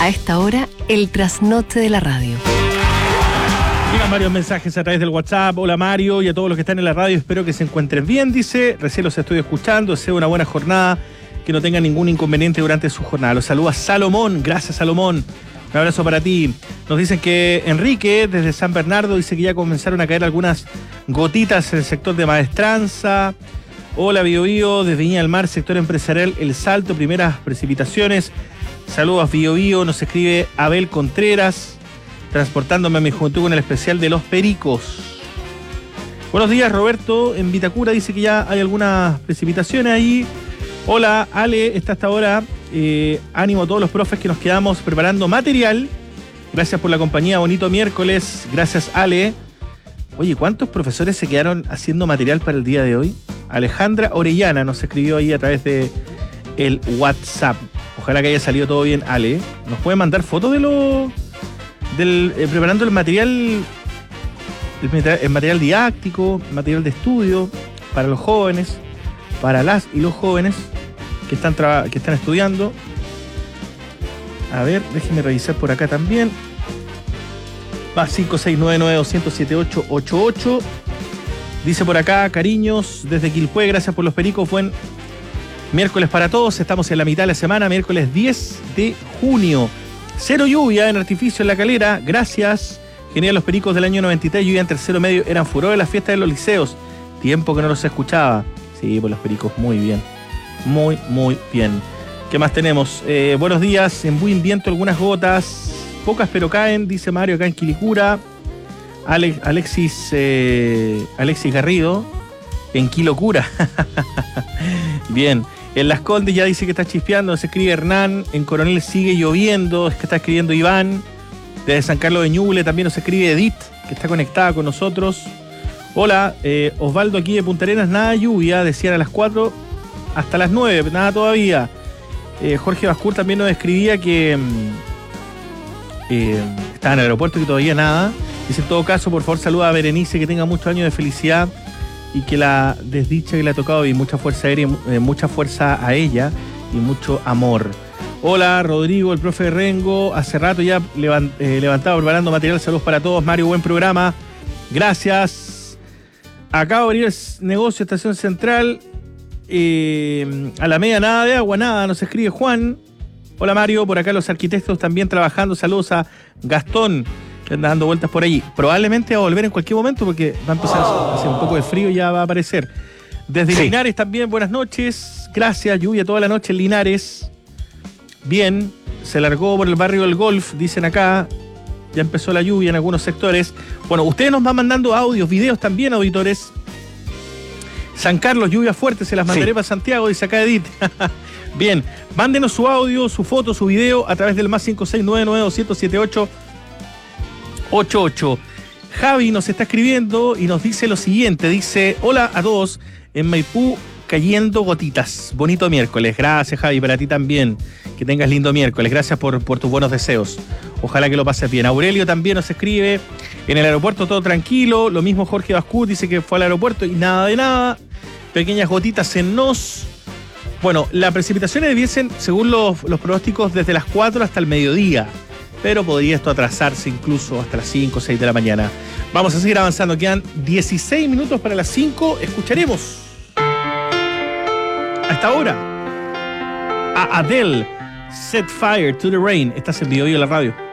A esta hora, el trasnoche de la radio. Llegan varios mensajes a través del WhatsApp. Hola Mario y a todos los que están en la radio, espero que se encuentren bien, dice. Recién los estoy escuchando, deseo una buena jornada, que no tengan ningún inconveniente durante su jornada. Los saluda Salomón, gracias Salomón. Un abrazo para ti. Nos dicen que Enrique, desde San Bernardo, dice que ya comenzaron a caer algunas gotitas en el sector de Maestranza. Hola Bio Bio, desde Viña del Mar, sector empresarial El Salto, primeras precipitaciones. Saludos Bio Bio, nos escribe Abel Contreras, transportándome a mi juventud con el especial de los pericos. Buenos días Roberto, en Vitacura dice que ya hay algunas precipitaciones ahí. Hola Ale, está hasta ahora. Ánimo a todos los profes que nos quedamos preparando material. Gracias por la compañía, bonito miércoles. Gracias Ale. Oye, ¿cuántos profesores se quedaron haciendo material para el día de hoy? Alejandra Orellana nos escribió ahí a través de el WhatsApp. Ojalá que haya salido todo bien, Ale. ¿Nos puede mandar fotos de preparando el material didáctico, material de estudio para los jóvenes, para las y los jóvenes que están estudiando? A ver, déjenme revisar por acá también. Va 5699-200-7888. Dice por acá, cariños, desde Quilpué, gracias por los pericos, buen miércoles para todos. Estamos en la mitad de la semana, miércoles 10 de junio. Cero lluvia en Artificio en La Calera, gracias. Genial, los pericos del año 93, lluvia en tercero medio, eran furor en las fiestas de los liceos. Tiempo que no los escuchaba. Sí, pues los pericos, muy bien. Muy, muy bien. ¿Qué más tenemos? Buenos días, en buen viento algunas gotas, pocas pero caen, dice Mario acá en Quilicura. Alexis Garrido, en Quilocura. Bien. En Las Condes ya dice que está chispeando, se escribe Hernán. En Coronel sigue lloviendo, es que está escribiendo Iván. Desde San Carlos de Ñuble también nos escribe Edith, que está conectada con nosotros. Hola, Osvaldo aquí de Punta Arenas, nada de lluvia, decían a las 4 hasta las 9, nada todavía. Jorge Bascur también nos escribía que estaba en el aeropuerto y que todavía nada. Dice, en todo caso, por favor, saluda a Berenice, que tenga muchos años de felicidad y que la desdicha que le ha tocado y mucha fuerza aérea, mucha fuerza a ella y mucho amor. Hola, Rodrigo, el profe Rengo, hace rato ya levantado preparando material. Saludos para todos, Mario, buen programa. Gracias. Acabo de abrir el negocio Estación Central. A la media nada de agua, nada, nos escribe Juan. Hola Mario, por acá los arquitectos también trabajando. Saludos a Gastón, que anda dando vueltas por allí. Probablemente va a volver en cualquier momento porque va a empezar a hacer un poco de frío y ya va a aparecer. Desde Linares también, buenas noches. Gracias, lluvia toda la noche en Linares. Bien, se largó por el barrio del Golf, dicen acá. Ya empezó la lluvia en algunos sectores. Bueno, ustedes nos van mandando audios, videos también, auditores. San Carlos, lluvia fuerte, se las mandaré para Santiago, dice acá Edith. Bien, mándenos su audio, su foto, su video a través del más 569-200-7888. Javi nos está escribiendo y nos dice lo siguiente, dice, hola a todos, en Maipú cayendo gotitas, bonito miércoles. Gracias Javi, para ti también, que tengas lindo miércoles, gracias por tus buenos deseos, ojalá que lo pases bien. Aurelio también nos escribe, en el aeropuerto todo tranquilo, lo mismo Jorge Bascut dice que fue al aeropuerto y nada de nada, pequeñas gotitas en Nos. Bueno, las precipitaciones debiesen, según los pronósticos, desde las 4 hasta el mediodía, pero podría esto atrasarse incluso hasta las 5 o 6 de la mañana. Vamos a seguir avanzando, quedan 16 minutos para las 5, escucharemos hasta ahora a Adele, Set Fire to the Rain. Estás en Bio Bio en la radio.